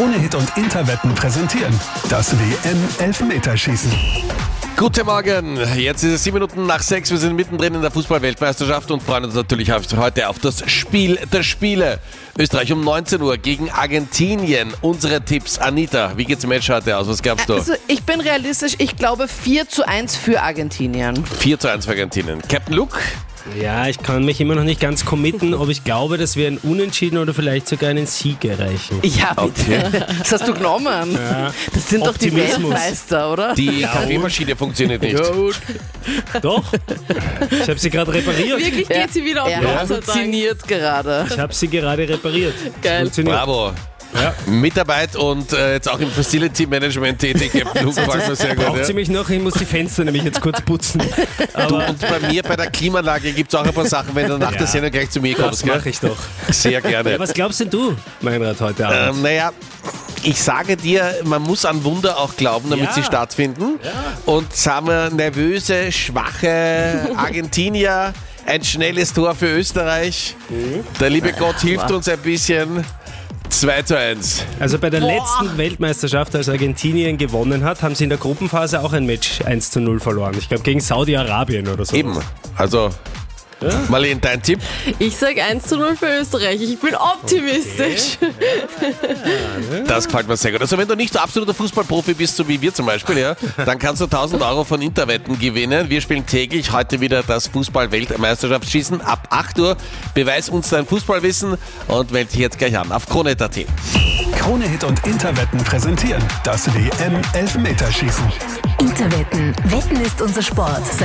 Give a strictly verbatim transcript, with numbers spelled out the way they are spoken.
Krone-Hit und Interwetten präsentieren das W M-Elfmeterschießen. Guten Morgen, jetzt ist es sieben Minuten nach sechs, wir sind mittendrin in der Fußball-Weltmeisterschaft und freuen uns natürlich heute auf das Spiel der Spiele. Österreich um neunzehn Uhr gegen Argentinien. Unsere Tipps. Anita, wie geht's im Match heute aus? Was glaubst du? Also ich bin realistisch, ich glaube vier zu eins für Argentinien. vier zu eins für Argentinien. Captain Luke? Ja, ich kann mich immer noch nicht ganz committen, ob ich glaube, dass wir einen Unentschieden oder vielleicht sogar einen Sieg erreichen. Ja, bitte. Okay. Das hast du genommen. Ja. Das sind doch die Optimismus. Weltmeister, oder? Die Kaffeemaschine funktioniert nicht. Doch, ich habe sie gerade repariert. Wirklich geht Ja. sie wieder auf Er Gott sei Dank. halluziniert gerade. Ich habe sie gerade repariert. Geil. Funktioniert. Bravo. Ja. Mitarbeit und äh, jetzt auch im Facility Management tätig. Captain Luke, gefällt mir sehr gut. Braucht sie Ja. mich noch? Ich muss die Fenster nämlich jetzt kurz putzen. Aber Und bei mir bei der Klimaanlage gibt es auch ein paar Sachen, wenn du nach Ja. der Sendung gleich zu mir das kommst. Gell? mache ich doch. Sehr gerne. Ja, was glaubst denn du, Meinrad, heute Abend? Ähm, naja, ich sage dir, man muss an Wunder auch glauben, damit Ja. sie stattfinden. Und sagen wir, nervöse, schwache Argentinier, ein schnelles Tor für Österreich. Der liebe Gott hilft uns ein bisschen. zwei zu eins. Also bei der Boah. letzten Weltmeisterschaft, als Argentinien gewonnen hat, haben sie in der Gruppenphase auch ein Match eins zu null verloren. Ich glaube gegen Saudi-Arabien oder so. Eben. Also, Marlene, dein Tipp? Ich sage eins zu null für Österreich. Ich bin optimistisch. Das gefällt mir sehr gut. Also wenn du nicht so absoluter Fußballprofi bist, so wie wir zum Beispiel, ja, dann kannst du tausend Euro von Interwetten gewinnen. Wir spielen täglich heute wieder das Fußball-Weltmeisterschaftsschießen ab acht Uhr. Beweis uns dein Fußballwissen und melde dich jetzt gleich an auf Krone Punkt at. Krone-Hit und Interwetten präsentieren das W M-Elfmeterschießen. Interwetten. Wetten ist unser Sport.